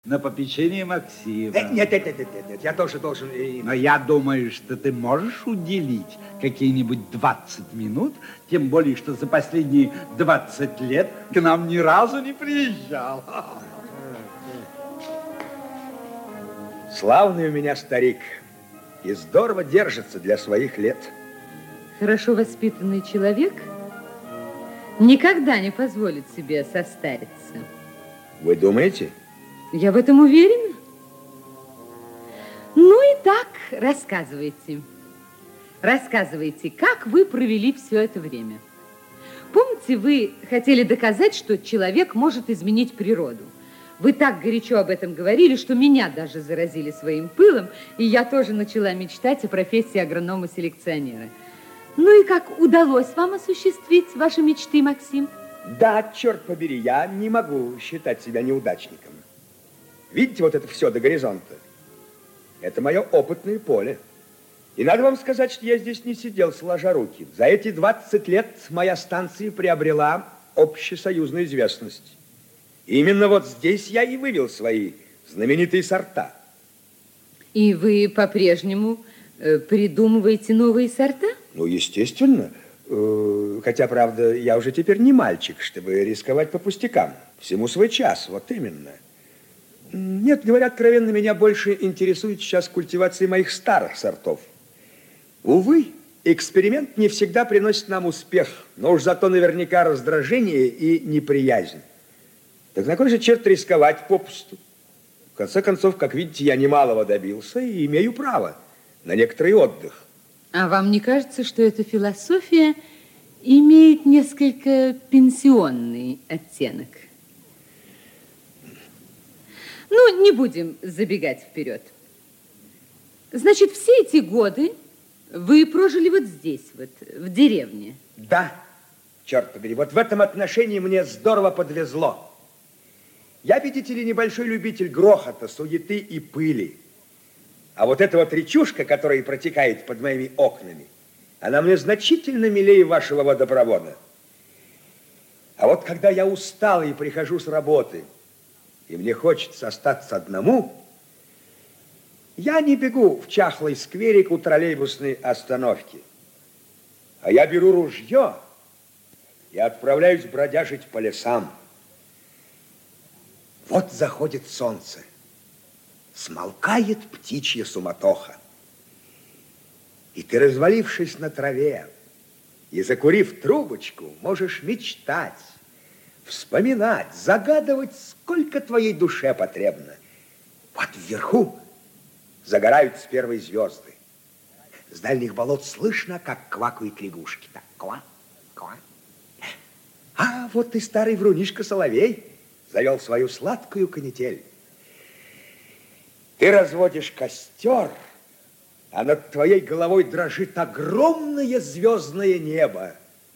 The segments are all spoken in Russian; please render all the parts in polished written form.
На попечение Максима. Нет, я тоже должен... Но я думаю, что ты можешь уделить какие-нибудь 20 минут, тем более, что за последние 20 лет к нам ни разу не приезжал. Славный у меня старик. И здорово держится для своих лет. Хорошо воспитанный человек никогда не позволит себе состариться. Вы думаете? Я в этом уверена. Ну и так, рассказывайте. Рассказывайте, как вы провели все это время. Помните, вы хотели доказать, что человек может изменить природу? Вы так горячо об этом говорили, что меня даже заразили своим пылом, и я тоже начала мечтать о профессии агронома-селекционера. Ну и как удалось вам осуществить ваши мечты, Максим? Да, черт побери, я не могу считать себя неудачником. Видите, вот это все до горизонта? Это мое опытное поле. И надо вам сказать, что я здесь не сидел сложа руки. За эти 20 лет моя станция приобрела общесоюзную известность. И именно вот здесь я и вывел свои знаменитые сорта. И вы по-прежнему придумываете новые сорта? Ну, естественно. Хотя, правда, я уже теперь не мальчик, чтобы рисковать по пустякам. Всему свой час, вот именно. Нет, говоря откровенно, меня больше интересует сейчас культивация моих старых сортов. Увы, эксперимент не всегда приносит нам успех, но уж зато наверняка раздражение и неприязнь. Так на кой же черт рисковать попусту? В конце концов, как видите, я немалого добился и имею право на некоторый отдых. А вам не кажется, что эта философия имеет несколько пенсионный оттенок? Ну, не будем забегать вперед. Значит, все эти годы вы прожили вот здесь, вот, в деревне? Да, черт побери, вот в этом отношении мне здорово подвезло. Я, видите ли, небольшой любитель грохота, суеты и пыли. А вот эта вот речушка, которая протекает под моими окнами, она мне значительно милее вашего водопровода. А вот когда я устал и прихожу с работы, и мне хочется остаться одному, я не бегу в чахлый скверик у троллейбусной остановки, а я беру ружье и отправляюсь бродяжить по лесам. Вот заходит солнце, смолкает птичья суматоха, и ты, развалившись на траве и закурив трубочку, можешь мечтать, вспоминать, загадывать, сколько твоей душе потребно. Вот вверху загораются первые звезды. С дальних болот слышно, как квакают лягушки. Так, ква, ква. А вот и старый врунишка-соловей завел свою сладкую канитель. Ты разводишь костер, а над твоей головой дрожит огромное звездное небо.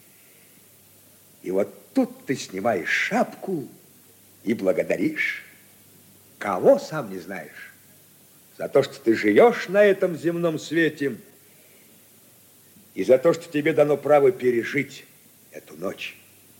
И вот тут ты снимаешь шапку и благодаришь. Кого, сам не знаешь. За то, что ты живешь на этом земном свете, и за то, что тебе дано право пережить эту ночь.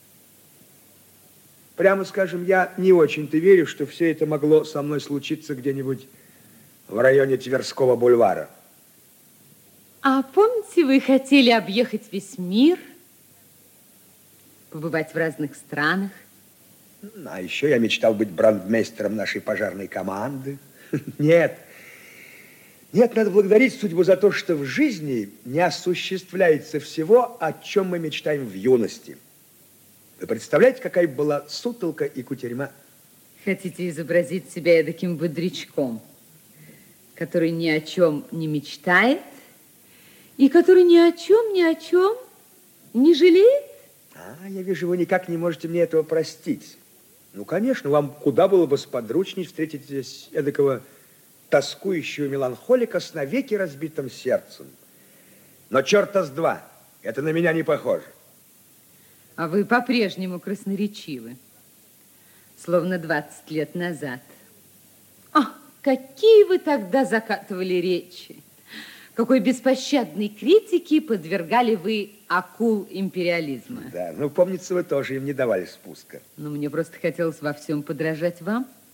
Прямо скажем, я не очень-то верю, что все это могло со мной случиться где-нибудь в районе Тверского бульвара. А помните, вы хотели объехать весь мир, побывать в разных странах? А еще я мечтал быть брандмейстером нашей пожарной команды. Нет, надо благодарить судьбу за то, что в жизни не осуществляется всего, о чем мы мечтаем в юности. Вы представляете, какая была сутолка и кутерьма? Хотите изобразить себя эдаким бодрячком, который ни о чем не мечтает и который ни о чем не жалеет? Я вижу, вы никак не можете мне этого простить. Ну, конечно, вам куда было бы сподручней встретить здесь эдакого тоскующего меланхолика с навеки разбитым сердцем. Но черта с два, это на меня не похоже. А вы по-прежнему красноречивы, словно 20 лет назад. Какие вы тогда закатывали речи! Какой беспощадной критике подвергали вы акул империализма. Да, ну, помнится, вы тоже им не давали спуска. Но мне просто хотелось во всем подражать вам.